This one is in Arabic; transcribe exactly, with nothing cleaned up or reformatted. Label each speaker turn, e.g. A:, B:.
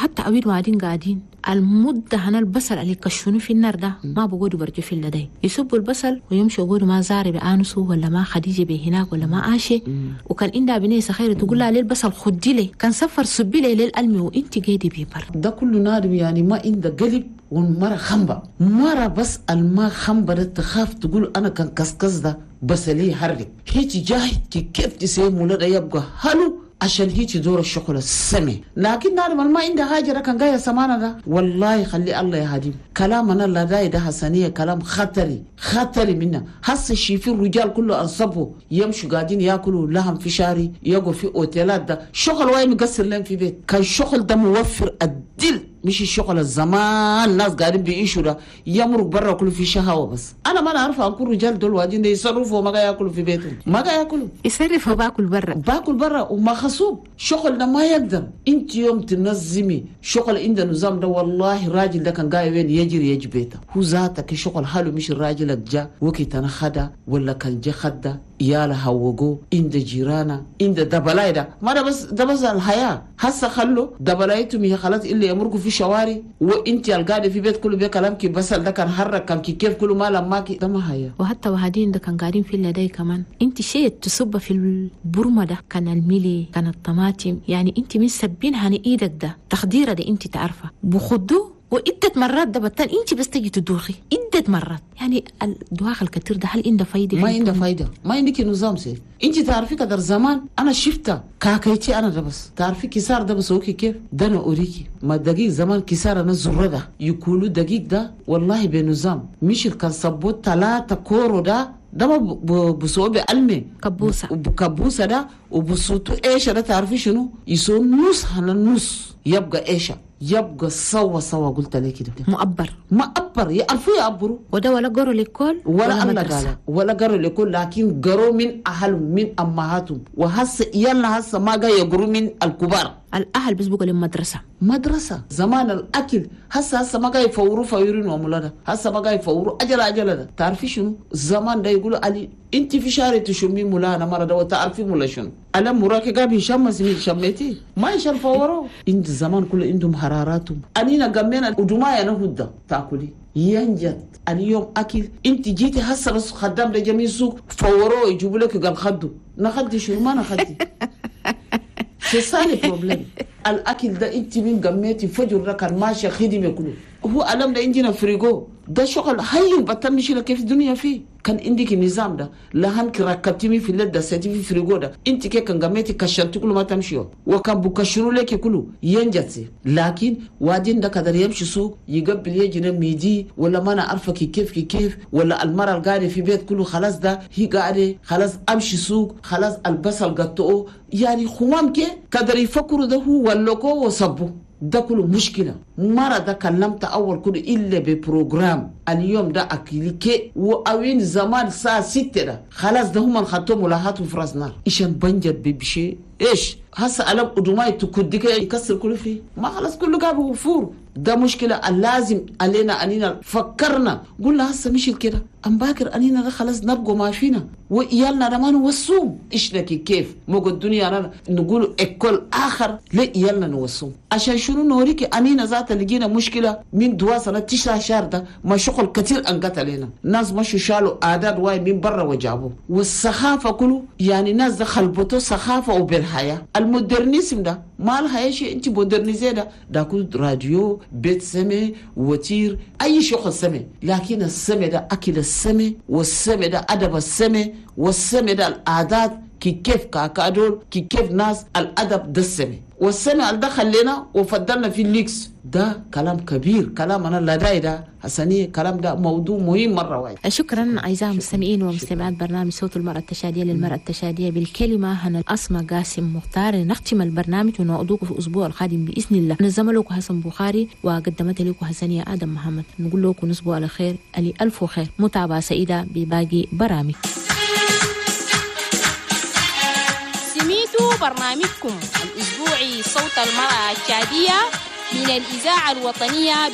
A: وحتى أبيد وادين قاعدين المدة هنا البصل اللي يكشفونه في النار ده ما بقودوا برجو في اللدي يسبوا البصل ويمشوا يقولوا ما زاري بآنسوا ولا ما خديجة بهناك ولا ما آشي. وكان إندا بني سخير تقول لها ليه البصل خدي لي كان سفر سبي لي للألمي وإنت قيدي بيبر
B: ده كله نادم يعني ما إندا قلب والمرة خنبة مرة بس الماء خنبة تخاف تقول أنا كان كسكس ده بس ليه حرك هيك جاهد كيف تسيب ولد يبقى هلو عشان هيك دور الشغل السمي. لكن نعلم ما عنده حاجة كان جاي سمانة ده والله خلي الله يهديم كلامنا لا داي ده حسنية كلام خطري خطري منا حس الشي في الرجال كله أنصبوا يمشوا قاعدين يأكلوا لهم في شاري يقوا في أوتيلات ده شغل وين مقصر لهم في بيت كان شغل ده موفر الدل مش الشغل الزمان ناس قاعدين بيعيشوا ده يمرق برا كله في شهوة بس. أنا ما نعرف أكون رجال دول واجين يصرفوا وما قاعد يأكلوا في بيتهم ما قاعد يأكلوا
A: يصرفوا باكل برا
B: باكل برا وما خصوب شغل ده ما يقدر. انت يوم تنظمي شغل عند النظام ده والله الراجل ده كان قاعد وين يجري يجي بيته هو ذاتك شغل حلو مش الراجل جا وقت انا خدا ولا كان جا خدا يالا هوجو عند جيرانا عند دبلاي ده ما ده بس ده بس الحياه هسه خلوا دبلايتهم هي خلاص اللي يمرقوا في شوارع وانت القاعده في بيت كله بكلامك بس ده كان حرك كان كيف كله ما لماكي ده ما هي.
A: وحتى وهادين ده كان قاعدين في اللدي كمان انت شيء تصب في البرمه ده كان الميلي كان الطماطم يعني انت من سبين هني ايدك ده تخديره ده انت تعرفه بخدوه وعدة مرات ده بطل انت بس تجي تدوخي عدة مرات يعني الدواخ الكتير ده هل عنده فايدة؟
B: ما عنده فايدة ما عندك نظام سيف. انت تعرفي قدر زمان انا شفتها كاكيتي انا ده بس تعرفي كسار ده بسوكي كيف ده انا اوريكي ما دقيق زمان كسار انا زر ده يقولوا دقيق ده والله بنظام مش كان صبوت ثلاثة كورو ده ده ما بسوء بعلمي
A: كبوسة
B: وبكبوسة ده وبصوتو ايشة ده تعرفي شنو يسوي نص هنا النص يبقى ايشة يبقى سوا سوا قلت لك كده
A: مؤبر
B: مؤبر يعرفوا يعبروا
A: وده ولا قروا لكل
B: ولا الله قال ولا قروا لكل لكن قروا من أهلهم من أمهاتهم وهسه يلا هسه ما جاي يقروا من الكبار
A: الأهل بس بيقولوا مدرسة
B: مدرسة زمان الأكل هسه هسه ما جاي يفوروا فيورين ومولانا هسه ما جاي يفوروا أجل أجل ده تعرفي شنو زمان ده يقولوا علي انت في شارع تشمي مولانا مرة ده وتعرفي مولا شنو ألم مراكي قابل شمس من شميتي ما يشال فوروا انت زمان كله عندهم حراراتهم أنينا قمينا ودمايا نهدى تأكلي ينجد اليوم أكل انت جيتي هسه بس خدام ده جميع سوق فوروا يجيبوا لك قال خدوا نخدي شنو ما نخدي سيسالي بروبلم الأكل ده انت من قميتي فجر ركن ماشي خدمة كله هو ألم ده عندنا فريقو ده شغل هاي بتمشي لك كيف الدنيا فيه كان عندك النظام ده لهنك ركبتيني في الليل ده سيتي في فريقو ده انت كي كان قميتي كشنتي كله ما تمشيو وكان بكشنوا لك كله ينجتي لكن وادين ده قدر يمشي سوق يقبل يجي ميدي ولا ما انا عارفه كيف كيف ولا المرة القاعده في بيت كله خلاص ده هي قاعده خلاص امشي سوق خلاص البصل قطعه يعني خوام كي قدر يفكروا ده هو ولكو وصبوا ده كله مشكلة مرة ده كلمت أول كله إلا ببروغرام اليوم ده أكليكي وأوين زمان ساعة ستة ده خلاص ده هم الخطوم ولا هاتوا في راس نار إيشان بنجد ببشي إيش هسا ألم أدوماي تكدك يكسر كله فيه ما خلاص كله قابل وفور ده مشكلة اللازم علينا أنينا فكرنا قلنا هسا مش كده أم باكر أنينا ده خلاص نبقى ما فينا وإيالنا ده ما نوصوم إيش لك كيف موقع الدنيا أنا نقول إكل آخر لإيالنا نوصوم عشان شنو نوريك أنينا ذات لقينا مشكلة من دواسنا تشرح شهر ده ما شغل كتير أنقت علينا ناس مشوا شالوا أعداد واي من برا وجابوا والسخافة كله يعني ناس ده خلبطوا سخافة وبالحياة المودرنيزم ده ما لها أي شيء أنت مودرنيزي ده ده كل راديو بيت سمي وتير أي شغل سمي لكن السمي ده أكل السمي والسمي ده أدب السمي والسمي ده العادات كي كيف كاكادول كي كيف ناس الأدب ده السمي والسمي اللي دخل لنا وفضلنا في الليكس ده كلام كبير كلام أنا لا داي ده حسنية كلام ده موضوع مهم مرة واحدة.
A: شكرا أعزائي المستمعين ومستمعات برنامج صوت المرأة التشادية للمرأة التشادية بالكلمة هنا الأسمى قاسم مختار. نختم البرنامج ونعودوكم في الأسبوع القادم بإذن الله. نزم لكم حسن بخاري وقدمت لكم حسنية آدم محمد. نقول لكم نصبوا على خير ألي ألف خير متابعة سعيدة بباقي برامج.
C: سميتوا برنامجكم الأسبوعي صوت المرأة التشادية من الإذاعة الوطنية